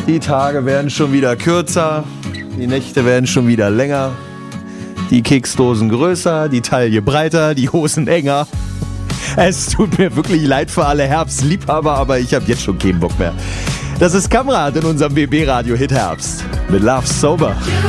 Die Tage werden schon wieder kürzer, die Nächte werden schon wieder länger, die Keksdosen größer, die Taille breiter, die Hosen enger. Es tut mir wirklich leid für alle Herbstliebhaber, aber ich habe jetzt schon keinen Bock mehr. Das ist Kamrat in unserem BB Radio Hit Herbst mit Love Sober.